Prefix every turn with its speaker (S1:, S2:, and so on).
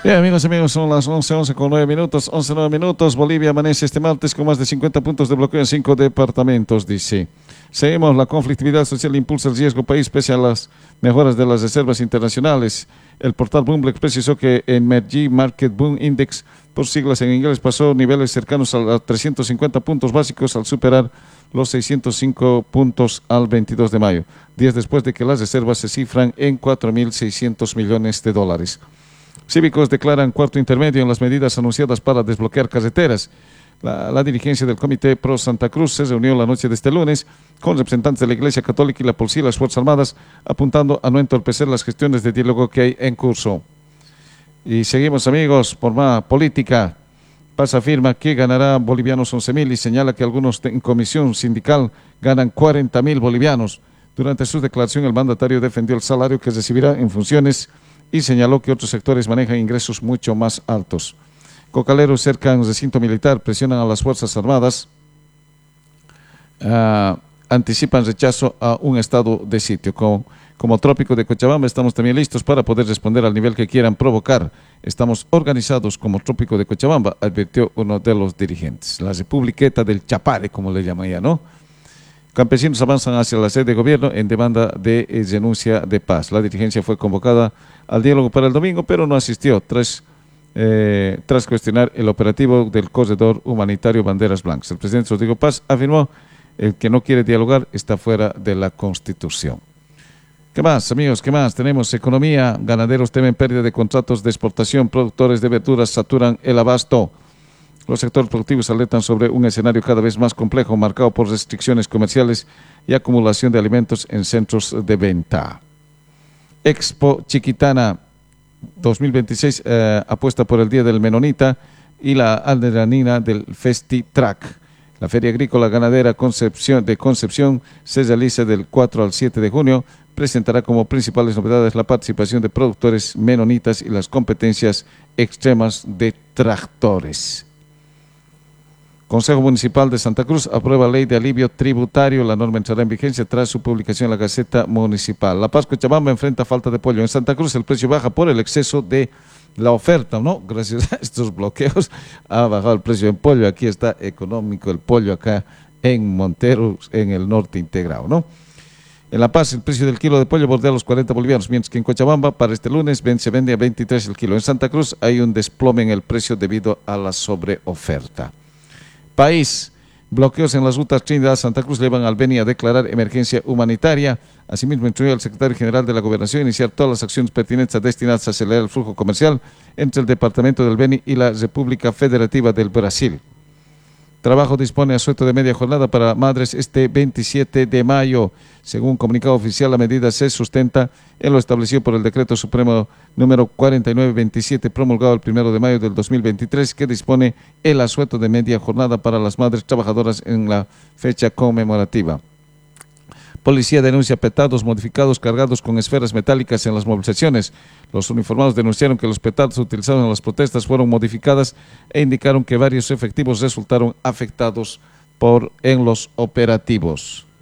S1: Bien, amigos, son las 11 con 9 minutos, 9 minutos. Bolivia amanece este martes con más de 50 puntos de bloqueo en 5 departamentos, dice. Seguimos, la conflictividad social impulsa el riesgo país pese a las mejoras de las reservas internacionales. El portal Bloomberg precisó que en Emerging Market Boom Index, por siglas en inglés, pasó niveles cercanos a 350 puntos básicos al superar los 605 puntos al 22 de mayo, días después de que las reservas se cifran en 4.600 millones de dólares. Cívicos declaran cuarto intermedio en las medidas anunciadas para desbloquear carreteras. La dirigencia del Comité Pro Santa Cruz se reunió la noche de este lunes con representantes de la Iglesia Católica y la Policía y las Fuerzas Armadas, apuntando a no entorpecer las gestiones de diálogo que hay en curso. Y seguimos, amigos, por más política. Paz afirma que ganará bolivianos 11.000 y señala que algunos en comisión sindical ganan 40.000 bolivianos. Durante su declaración, el mandatario defendió el salario que recibirá en funciones y señaló que otros sectores manejan ingresos mucho más altos. Cocaleros cerca de un recinto militar presionan a las Fuerzas Armadas, anticipan rechazo a un estado de sitio. Como Trópico de Cochabamba estamos también listos para poder responder al nivel que quieran provocar. Estamos organizados como Trópico de Cochabamba, advirtió uno de los dirigentes. La Republiqueta del Chapare, como le llamaría, ¿no? Campesinos avanzan hacia la sede de gobierno en demanda de renuncia de paz. La dirigencia fue convocada al diálogo para el domingo, pero no asistió tras cuestionar el operativo del corredor humanitario Banderas Blancas. El presidente Rodrigo Paz afirmó que el que no quiere dialogar está fuera de la Constitución. ¿Qué más, amigos? ¿Qué más? Tenemos economía. Ganaderos temen pérdida de contratos de exportación. Productores de verduras saturan el abasto. Los sectores productivos alertan sobre un escenario cada vez más complejo, marcado por restricciones comerciales y acumulación de alimentos en centros de venta. Expo Chiquitana 2026 apuesta por el Día del Menonita y la adrenalina del Festi Track. La Feria Agrícola Ganadera de Concepción se realiza del 4 al 7 de junio. Presentará como principales novedades la participación de productores menonitas y las competencias extremas de tractores. Consejo Municipal de Santa Cruz aprueba ley de alivio tributario. La norma entrará en vigencia tras su publicación en la Gaceta Municipal. La Paz Cochabamba enfrenta falta de pollo. En Santa Cruz el precio baja por el exceso de la oferta, ¿no? Gracias a estos bloqueos ha bajado el precio del pollo. Aquí está económico el pollo acá en Montero, en el norte integrado, ¿no? En La Paz el precio del kilo de pollo bordea los 40 bolivianos, mientras que en Cochabamba para este lunes se vende a 23 el kilo. En Santa Cruz hay un desplome en el precio debido a la sobreoferta. País, bloqueos en las rutas Trinidad-Santa Cruz llevan al Beni a declarar emergencia humanitaria. Asimismo, instruyó al secretario general de la Gobernación a iniciar todas las acciones pertinentes destinadas a acelerar el flujo comercial entre el departamento del Beni y la República Federativa del Brasil. Trabajo dispone asueto de media jornada para madres este 27 de mayo. Según un comunicado oficial, la medida se sustenta en lo establecido por el Decreto Supremo número 4927, promulgado el 1 de mayo del 2023, que dispone el asueto de media jornada para las madres trabajadoras en la fecha conmemorativa. Policía denuncia petardos modificados cargados con esferas metálicas en las movilizaciones. Los uniformados denunciaron que los petardos utilizados en las protestas fueron modificadas e indicaron que varios efectivos resultaron afectados en los operativos.